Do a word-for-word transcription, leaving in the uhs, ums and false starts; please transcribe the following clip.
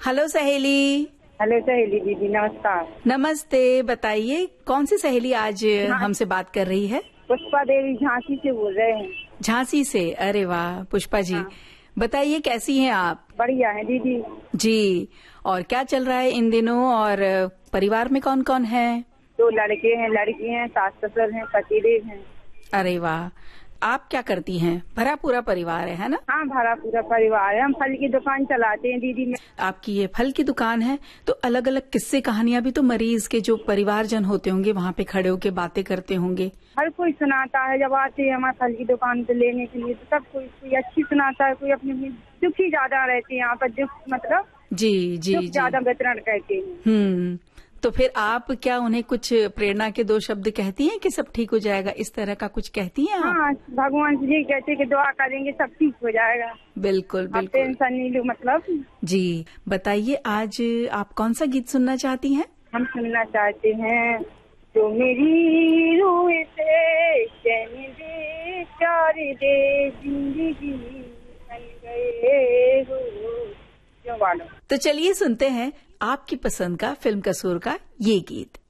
Hello सहेली। Hello सहेली दीदी, नमस्कार। नमस्ते, बताइए कौन सी सहेली आज हमसे बात कर रही है? पुष्पा देवी झांसी से बोल रहे हैं। झांसी से? अरे वाह पुष्पा जी, हाँ। बताइए कैसी हैं आप? बढ़िया है दीदी जी। और क्या चल रहा है इन दिनों, और परिवार में कौन कौन है? दो लड़के हैं, लड़की हैं, सास ससुर हैं, पतिदेव हैं। अरे वाह, आप क्या करती हैं? भरा पूरा परिवार है, है ना? हाँ, भरा पूरा परिवार है। हम फल की दुकान चलाते हैं दीदी। में आपकी ये फल की दुकान है तो अलग अलग किस्से कहानियां भी तो मरीज के जो परिवारजन होते होंगे वहाँ पे खड़े होके बातें करते होंगे। हर कोई सुनाता है जब आते हैं हमारे फल की दुकान पे लेने के लिए, तो सब कोई कोई अच्छी सुनाता है, कोई अपनी अपनी दुखी ज्यादा रहते हैं यहाँ पर, दुख मतलब जी जी जी ज्यादा वितरण करते हैं। हम्म तो फिर आप क्या उन्हें कुछ प्रेरणा के दो शब्द कहती हैं कि सब ठीक हो जाएगा, इस तरह का कुछ कहती हैं आप? हाँ, भगवान जी कहते हैं कि दुआ करेंगे सब ठीक हो जाएगा। बिल्कुल बिल्कुल। टेंशन नहीं लो मतलब। जी, बताइए आज आप कौन सा गीत सुनना चाहती हैं? हम सुनना चाहते हैं तो मेरी रूह से चैन दे, प्यार दे, जिंदगी बन गए हो जो वालों। तो चलिए सुनते हैं आपकी पसंद का फिल्म कसूर का ये गीत।